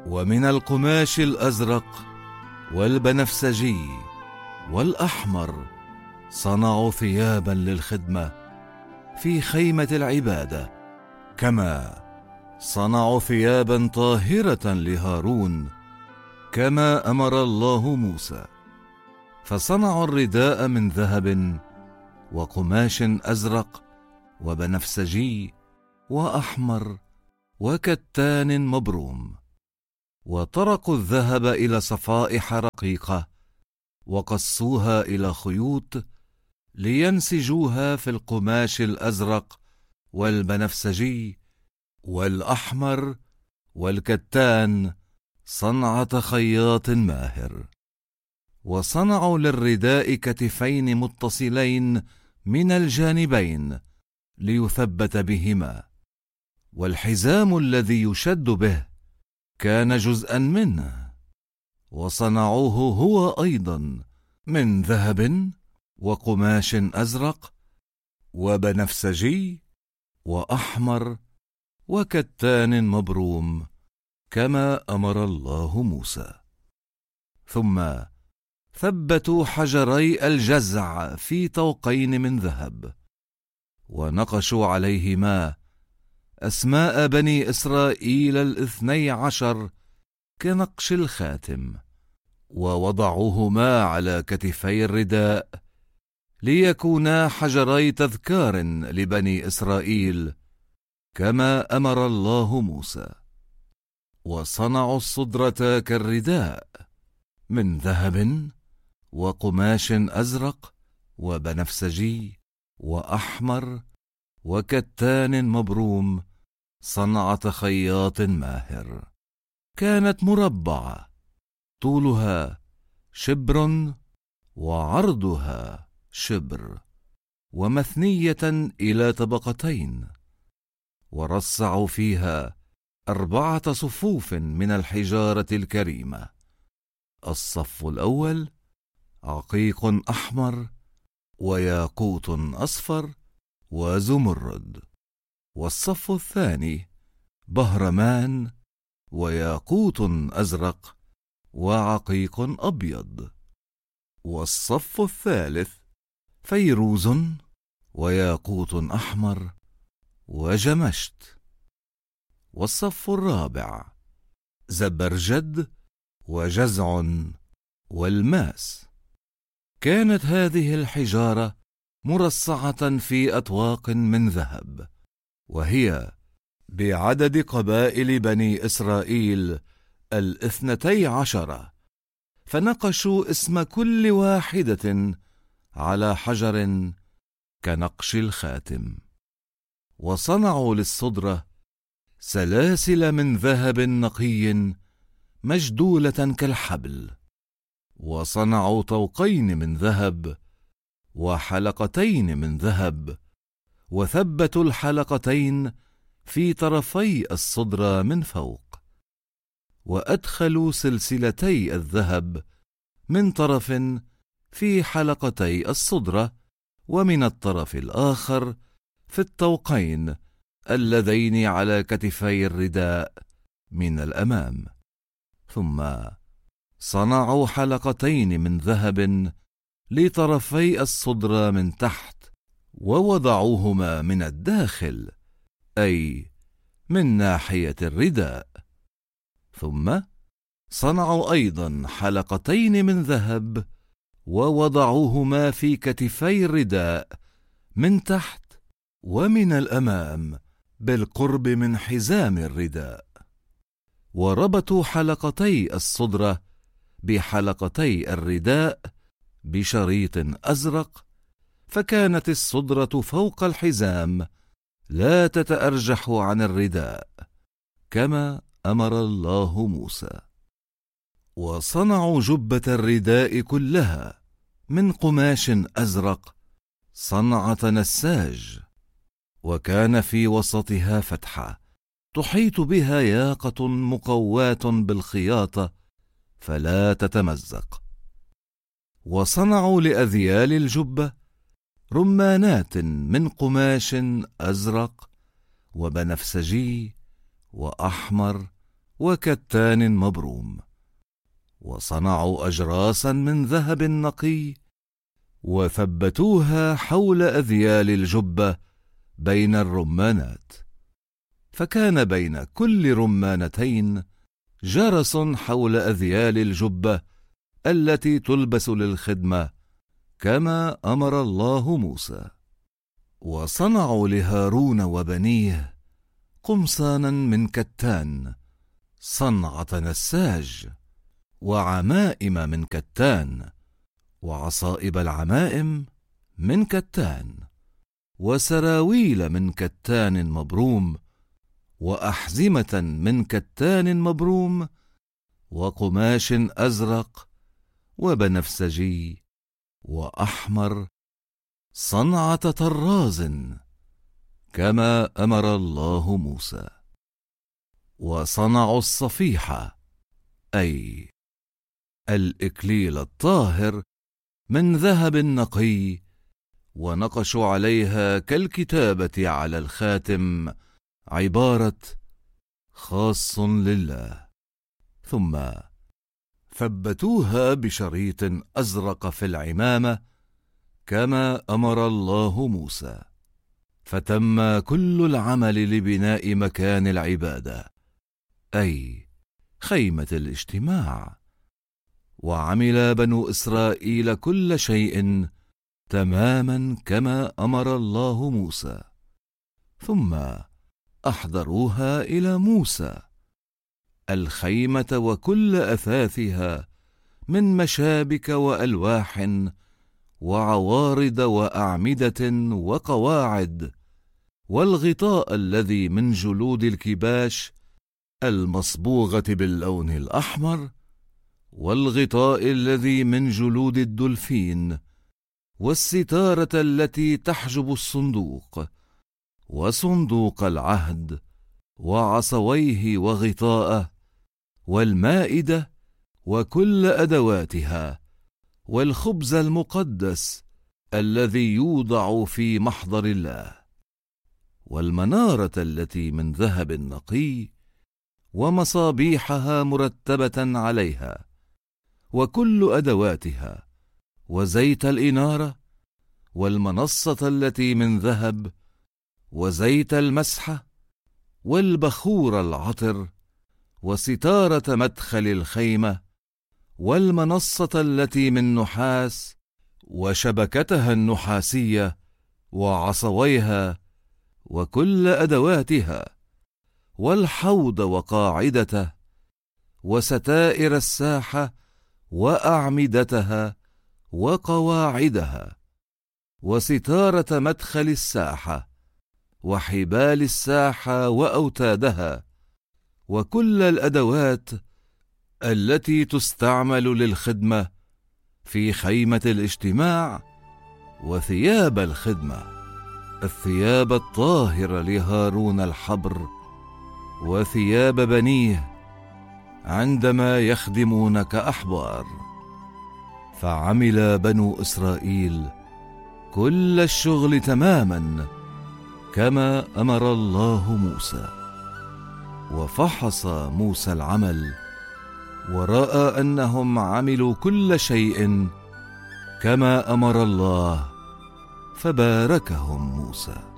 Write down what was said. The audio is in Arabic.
ومن القماش الأزرق والبنفسجي والأحمر صنعوا ثيابا للخدمة في خيمة العبادة، كما صنعوا ثيابا طاهرة لهارون كما أمر الله موسى. فصنعوا الرداء من ذهب وقماش أزرق وبنفسجي وأحمر وكتان مبروم، وطرقوا الذهب إلى صفائح رقيقة وقصوها إلى خيوط لينسجوها في القماش الأزرق والبنفسجي والأحمر والكتان صنعة خياط ماهر. وصنعوا للرداء كتفين متصلين من الجانبين ليثبت بهما، والحزام الذي يشد به كان جزءا منه، وصنعوه هو أيضا من ذهب وقماش أزرق وبنفسجي وأحمر وكتان مبروم كما أمر الله موسى. ثم ثبتوا حجري الجزع في طوقين من ذهب، ونقشوا عليهما أسماء بني إسرائيل 12 كنقش الخاتم، ووضعوهما على كتفي الرداء ليكونا حجري تذكار لبني إسرائيل كما أمر الله موسى. وصنعوا الصدرة كالرداء من ذهب وقماش أزرق وبنفسجي وأحمر وكتان مبروم صنعة خياط ماهر. كانت مربعة، طولها شبر وعرضها شبر، ومثنية إلى طبقتين، ورصعوا فيها 4 صفوف من الحجارة الكريمة. الصف الأول عقيق أحمر وياقوت أصفر وزمرد، والصف الثاني بهرمان وياقوت أزرق وعقيق أبيض، والصف الثالث فيروز وياقوت أحمر وجمشت، والصف الرابع زبرجد وجزع والماس. كانت هذه الحجارة مرصعة في أطواق من ذهب، وهي بعدد قبائل بني إسرائيل 12، فنقشوا اسم كل واحدة على حجر كنقش الخاتم. وصنعوا للصدرة سلاسل من ذهب نقي مجدولة كالحبل، وصنعوا طوقين من ذهب وحلقتين من ذهب، وثبتوا الحلقتين في طرفي الصدرة من فوق، وأدخلوا سلسلتي الذهب من طرف في حلقتي الصدرة، ومن الطرف الآخر في الطوقين اللذين على كتفي الرداء من الأمام. ثم صنعوا حلقتين من ذهب لطرفي الصدرة من تحت، ووضعوهما من الداخل، أي من ناحية الرداء. ثم صنعوا أيضا حلقتين من ذهب ووضعوهما في كتفي الرداء من تحت ومن الأمام بالقرب من حزام الرداء. وربطوا حلقتي الصدرة بحلقتي الرداء بشريط أزرق، فكانت الصدرة فوق الحزام لا تتأرجح عن الرداء كما أمر الله موسى. وصنعوا جبة الرداء كلها من قماش أزرق صنعة نساج، وكان في وسطها فتحة تحيط بها ياقة مقواة بالخياطة فلا تتمزق. وصنعوا لأذيال الجبة رمانات من قماش أزرق وبنفسجي وأحمر وكتان مبروم، وصنعوا أجراسا من ذهب نقي، وثبتوها حول أذيال الجبة بين الرمانات، فكان بين كل رمانتين جرس حول أذيال الجبة التي تلبس للخدمة، كما أمر الله موسى. وصنعوا لهارون وبنيه قمصانا من كتان صنعة نساج، وعمائم من كتان، وعصائب العمائم من كتان، وسراويل من كتان مبروم، وأحزمة من كتان مبروم، وقماش أزرق وبنفسجي وأحمر صنعة طراز، كما أمر الله موسى. وصنعوا الصفيحة، أي الإكليل الطاهر، من ذهب نقي، ونقشوا عليها كالكتابة على الخاتم عبارة خاص لله، ثم ثبتوها بشريط أزرق في العمامة، كما أمر الله موسى. فتم كل العمل لبناء مكان العبادة، أي خيمة الاجتماع. وعمل بنو إسرائيل كل شيء تماما كما أمر الله موسى، ثم أحضروها إلى موسى، الخيمة وكل أثاثها من مشابك وألواح وعوارض وأعمدة وقواعد، والغطاء الذي من جلود الكباش المصبوغة باللون الأحمر، والغطاء الذي من جلود الدلفين، والستارة التي تحجب الصندوق، وصندوق العهد، وعصويه وغطاءه، والمائدة وكل أدواتها، والخبز المقدس الذي يوضع في محضر الله، والمنارة التي من ذهب نقي، ومصابيحها مرتبة عليها، وكل أدواتها، وزيت الإنارة، والمنصة التي من ذهب، وزيت المسحة، والبخور العطر، وستارة مدخل الخيمة، والمنصة التي من نحاس، وشبكتها النحاسية، وعصويها، وكل أدواتها، والحوض وقاعدته، وستائر الساحة وأعمدتها وقواعدها، وستارة مدخل الساحة، وحبال الساحة وأوتادها، وكل الأدوات التي تستعمل للخدمة في خيمة الاجتماع، وثياب الخدمة، الثياب الطاهرة لهارون الحبر، وثياب بنيه عندما يخدمون كأحبار. فعمل بنو إسرائيل كل الشغل تماما كما أمر الله موسى. وفحص موسى العمل، ورأى أنهم عملوا كل شيء كما أمر الله، فباركهم موسى.